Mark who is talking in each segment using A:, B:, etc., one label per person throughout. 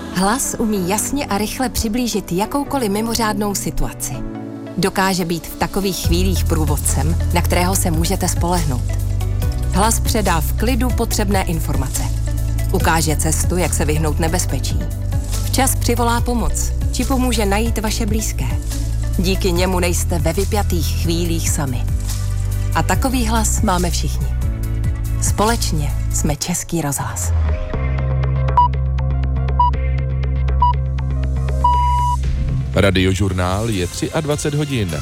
A: Hlas umí jasně a rychle přiblížit jakoukoliv mimořádnou situaci. Dokáže být v takových chvílích průvodcem, na kterého se můžete spolehnout. Hlas předá v klidu potřebné informace. Ukáže cestu, jak se vyhnout nebezpečí. Včas přivolá pomoc, či pomůže najít vaše blízké. Díky němu nejste ve vypjatých chvílích sami. A takový hlas máme všichni. Společně jsme Český rozhlas.
B: Radiožurnál je 23 hodin.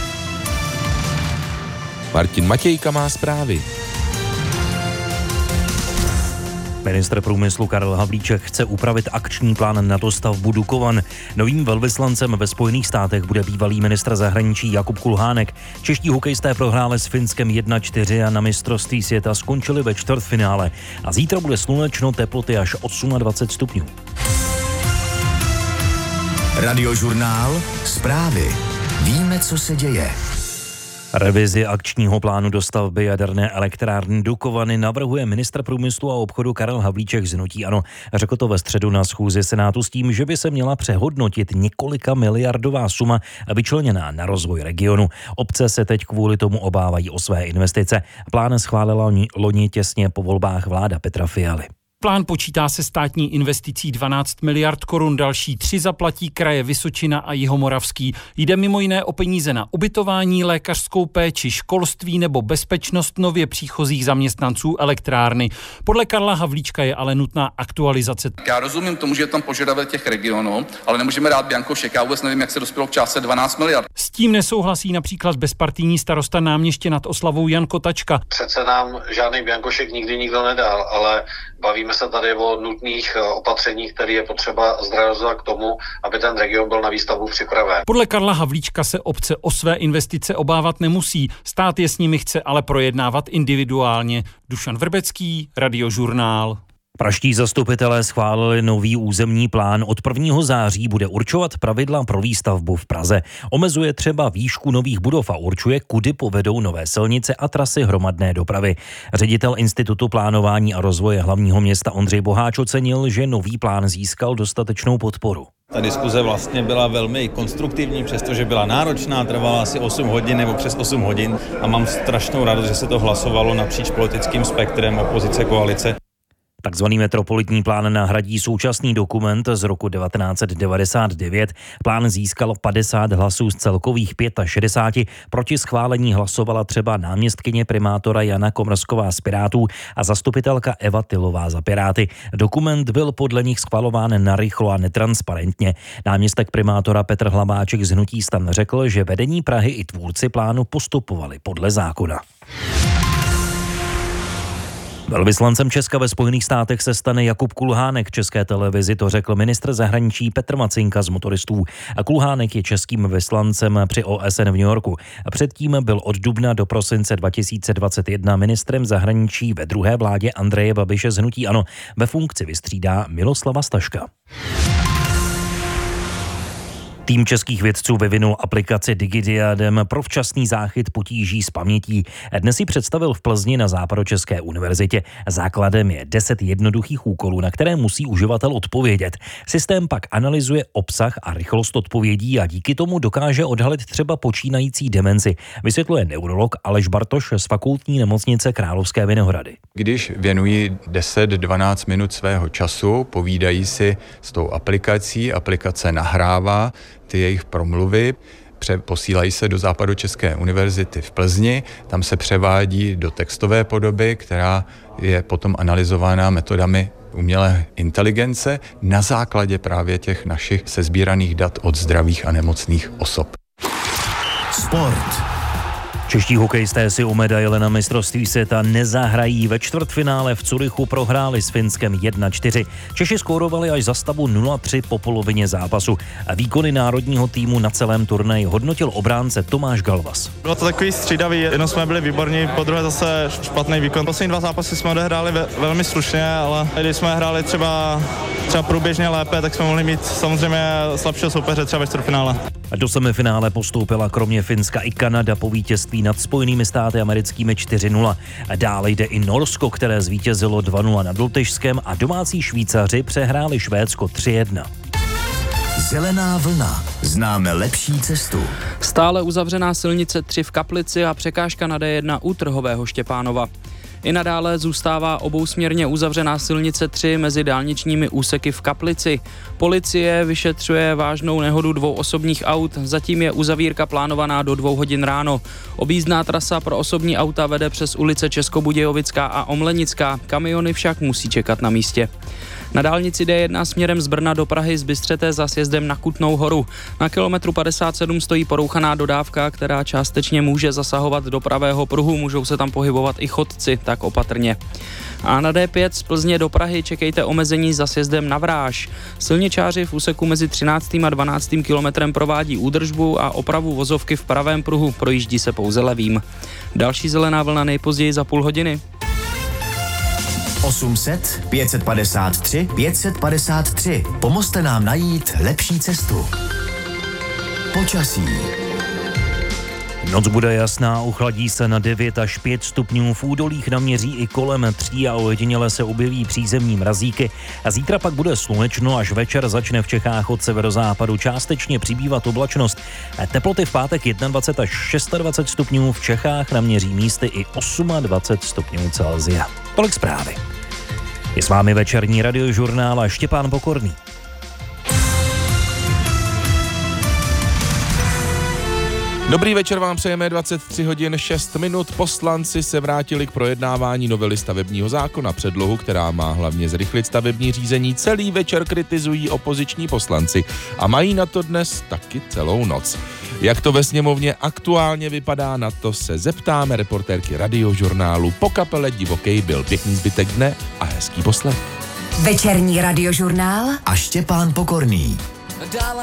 B: Martin Matějka má zprávy.
C: Ministr průmyslu Karel Havlíček chce upravit akční plán na dostavbu Dukovan. Novým velvyslancem ve Spojených státech bude bývalý ministr zahraničí Jakub Kulhánek. Čeští hokejisté prohráli s Finskem 1-4 a na mistrovství světa skončili ve čtvrtfinále. A zítra bude slunečno, teploty až 28 stupňů.
D: Radiožurnál, zprávy. Víme, co se děje.
C: Revizi akčního plánu dostavby jaderné elektrárny Dukovany navrhuje ministr průmyslu a obchodu Karel Havlíček z hnutí ANO. Řekl to ve středu na schůzi Senátu s tím, že by se měla přehodnotit několika miliardová suma vyčleněná na rozvoj regionu. Obce se teď kvůli tomu obávají o své investice. Plán schválila loni těsně po volbách vláda Petra Fialy.
E: Plán počítá se státní investicí 12 miliard korun, další 3 zaplatí kraje Vysočina a Jihomoravský. Jde mimo jiné o peníze na ubytování, lékařskou péči, školství nebo bezpečnost nově příchozích zaměstnanců elektrárny. Podle Karla Havlíčka je ale nutná aktualizace.
F: Já rozumím tomu, že je tam požadavek těch regionů, ale nemůžeme dát bianko šek. Já vůbec nevím, jak se dospělo k částce 12 miliard.
E: S tím nesouhlasí například bezpartijní starosta Náměště nad Oslavou Jan Kotačka.
G: Přece nám žádný bianko šek nikdy nikdo nedal, ale bavíme se tady o nutných opatřeních, které je potřeba zrealizovat k tomu, aby ten region byl na výstavbu připraven.
E: Podle Karla Havlíčka se obce o své investice obávat nemusí. Stát je s nimi chce ale projednávat individuálně. Dušan Vrbecký, Radiožurnál.
C: Praští zastupitelé schválili nový územní plán. Od 1. září bude určovat pravidla pro výstavbu v Praze. Omezuje třeba výšku nových budov a určuje, kudy povedou nové silnice a trasy hromadné dopravy. Ředitel Institutu plánování a rozvoje hlavního města Ondřej Boháč ocenil, že nový plán získal dostatečnou podporu.
H: Ta diskuze vlastně byla velmi konstruktivní, přestože byla náročná, trvala asi 8 hodin nebo přes 8 hodin a mám strašnou radost, že se to hlasovalo napříč politickým spektrem opozice koalice.
C: Takzvaný metropolitní plán nahradí současný dokument z roku 1999. Plán získal 50 hlasů z celkových 65. Proti schválení hlasovala třeba náměstkyně primátora Jana Komrsková z Pirátů a zastupitelka Eva Tylová za Piráty. Dokument byl podle nich schvalován narychlo a netransparentně. Náměstek primátora Petr Hlabáček z hnutí STAN řekl, že vedení Prahy i tvůrci plánu postupovali podle zákona. Velvyslancem Česka ve Spojených státech se stane Jakub Kulhánek. České televizi to řekl ministr zahraničí Petr Macinka z Motoristů. A Kulhánek je českým vyslancem při OSN v New Yorku. A předtím byl od dubna do prosince 2021 ministrem zahraničí ve druhé vládě Andreje Babiše z hnutí ANO. Ve funkci vystřídá Miloslava Staška. Tým českých vědců vyvinul aplikaci DigiDiadem pro včasný záchyt potíží s pamětí. Dnes ji představil v Plzni na Západočeské univerzitě. Základem je 10 jednoduchých úkolů, na které musí uživatel odpovědět. Systém pak analyzuje obsah a rychlost odpovědí a díky tomu dokáže odhalit třeba počínající demenci, vysvětluje neurolog Aleš Bartoš z Fakultní nemocnice Královské Vinohrady.
I: Když věnují 10-12 minut svého času, povídají si s tou aplikací, aplikace nahrává ty jejich promluvy, posílají se do Západočeské univerzity v Plzni, tam se převádí do textové podoby, která je potom analyzována metodami umělé inteligence na základě právě těch našich sesbíraných dat od zdravých a nemocných osob.
D: Sport.
C: Čeští hokejisté si o medaile na mistrovství světa nezahrají. Ve čtvrtfinále v Curychu prohráli s Finskem 1-4. Češi skórovali až za stavu 0-3 po polovině zápasu. A výkony národního týmu na celém turnaji hodnotil obránce Tomáš Galvas.
J: Bylo to takový střídavý, jednou jsme byli výborní, po druhé zase špatný výkon. Poslední 2 zápasy jsme odehráli velmi slušně, ale když jsme hráli třeba třeba průběžně lépe, tak jsme mohli mít samozřejmě slabšího soupeře třeba ve čtvrtfinále.
C: Do semifinále postoupila kromě Finska i Kanada po vítězství nad Spojenými státy americkými 4-0. Dále jde i Norsko, které zvítězilo 2-0 nad Lotyšskem a domácí Švýcaři přehráli Švédsko 3-1.
D: Zelená vlna. Známe lepší cestu.
K: Stále uzavřená silnice 3 v Kaplici a překážka na D1 u Trhového Štěpánova. I nadále zůstává obousměrně uzavřená silnice 3 mezi dálničními úseky v Kaplici. Policie vyšetřuje vážnou nehodu 2 osobních aut, zatím je uzavírka plánovaná do 2 hodin ráno. Objízdná trasa pro osobní auta vede přes ulice Českobudějovická a Omlenická, kamiony však musí čekat na místě. Na dálnici D1 směrem z Brna do Prahy z Bystřete za sjezdem na Kutnou Horu. Na kilometru 57 stojí porouchaná dodávka, která částečně může zasahovat do pravého pruhu, můžou se tam pohybovat i chodci, tak opatrně. A na D5 z Plzně do Prahy čekejte omezení za sjezdem na Vráž. Silničáři v úseku mezi 13. a 12. kilometrem provádí údržbu a opravu vozovky v pravém pruhu, projíždí se pouze levým. Další zelená vlna nejpozději za půl hodiny.
D: 800 553 553. Pomozte nám najít lepší cestu. Počasí.
C: Noc bude jasná, uchladí se na 9 až 5 stupňů, v údolích naměří i kolem 3 a ojediněle se objeví přízemní mrazíky. A zítra pak bude slunečno, až večer začne v Čechách od severozápadu částečně přibývat oblačnost. Teploty v pátek 21 až 26 stupňů, v Čechách naměří místy i 28 stupňů Celsia. Tolik zprávy. Je s vámi večerní radiožurnál a Štěpán Pokorný.
B: Dobrý večer vám přejeme, 23 hodin 6 minut. Poslanci se vrátili k projednávání novely stavebního zákona. Předlohu, která má hlavně zrychlit stavební řízení, celý večer kritizují opoziční poslanci a mají na to dnes taky celou noc. Jak to ve sněmovně aktuálně vypadá, na to se zeptáme reportérky radiožurnálu. Po kapele Divokej byl pěkný zbytek dne a hezký poslech.
A: Večerní radiožurnál
D: A Štěpán Pokorný.